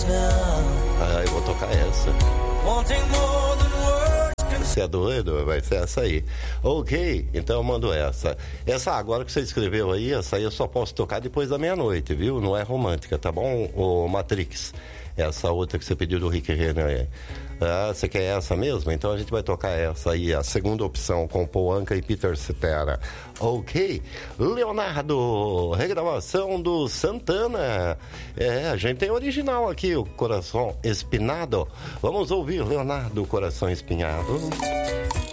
Ah, eu vou tocar essa. Você é doido? Vai ser essa aí. Ok, então eu mando essa. Essa agora que você escreveu aí, essa aí eu só posso tocar depois da meia-noite, viu? Não é romântica, tá bom, ô Matrix? Essa outra que você pediu do Rick Renner aí. Ah, você quer essa mesmo? Então a gente vai tocar essa aí, a segunda opção, com Paul Anka e Peter Cetera. Ok. Leonardo, regravação do Santana. A gente tem original aqui, o Coração Espinado. Vamos ouvir Leonardo, Coração Espinhado.